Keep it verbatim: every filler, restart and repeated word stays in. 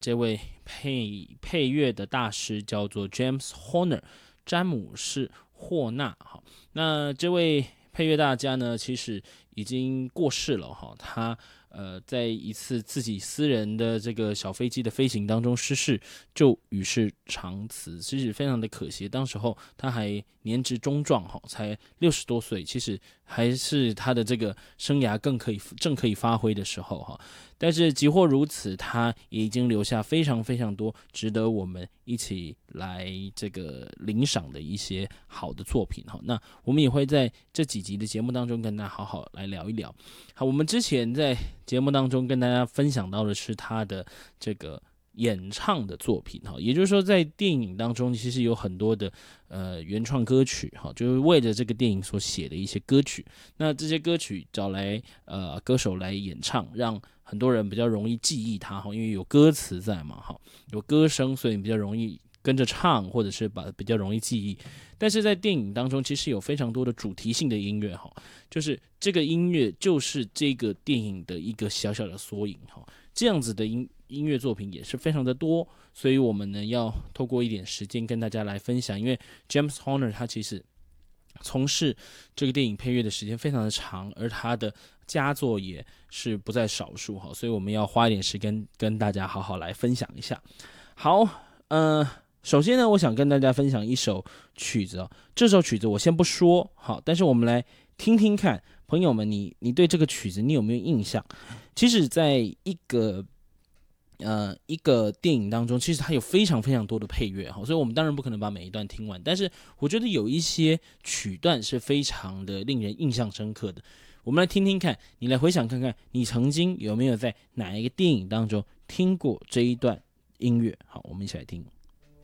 这位配配乐的大师叫做 James Horner， 詹姆士霍纳。好，那这位配乐大家呢，其实已经过世了哈。他呃，在一次自己私人的这个小飞机的飞行当中失事，就与世长辞，其实非常的可惜。当时候他还年值中壮哈，才六十多岁，其实还是他的这个生涯更可以正可以发挥的时候哈。但是即或如此，他也已经留下非常非常多值得我们一起来这个领赏的一些好的作品哈。那我们也会在这几集的节目当中跟大家好好来聊一聊。好，我们之前在节目当中跟大家分享到的是他的这个演唱的作品哈，也就是说在电影当中其实有很多的呃原创歌曲哈，就是为了这个电影所写的一些歌曲。那这些歌曲找来呃歌手来演唱，让很多人比较容易记忆它哈，因为有歌词在嘛哈，有歌声，所以比较容易跟着唱，或者是把比较容易记忆。但是在电影当中，其实有非常多的主题性的音乐哈，就是这个音乐就是这个电影的一个小小的缩影哈。这样子的音音乐作品也是非常的多，所以我们呢要透过一点时间跟大家来分享，因为 James Horner 他其实从事这个电影配乐的时间非常的长，而他的佳作也是不在少数哈，所以我们要花一点时间跟大家好好来分享一下。好，呃，首先呢，我想跟大家分享一首曲子哦。这首曲子我先不说，好，但是我们来听听看，朋友们你，你对这个曲子你有没有印象？其实，在一个呃一个电影当中，其实它有非常非常多的配乐哈，所以我们当然不可能把每一段听完，但是我觉得有一些曲段是非常的令人印象深刻的。我们来听听看，你来回想看看，你曾经有没有在哪一个电影当中听过这一段音乐？好，我们一起来听。